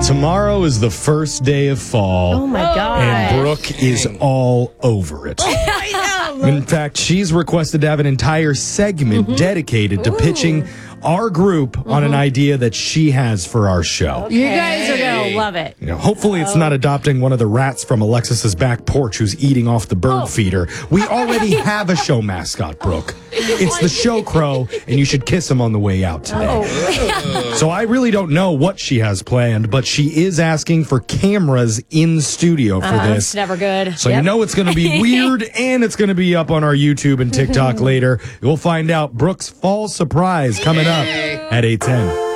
Tomorrow is the first day of fall. Oh, my God. And Brooke is all over it. In fact, she's requested to have an entire segment dedicated to pitching our group on an idea that she has for our show. You guys are going to love it. Hopefully it's not adopting one of the rats from Alexis's back porch who's eating off the bird feeder. We already have a show mascot, Brooke. It's the show crow, and you should kiss him on the way out today. So I really don't know what she has planned, but she is asking for cameras in studio for this. It's never good. So you know it's going to be weird, and it's going to be up on our YouTube and TikTok later. You'll find out Brooke's fall surprise coming up at 8:10.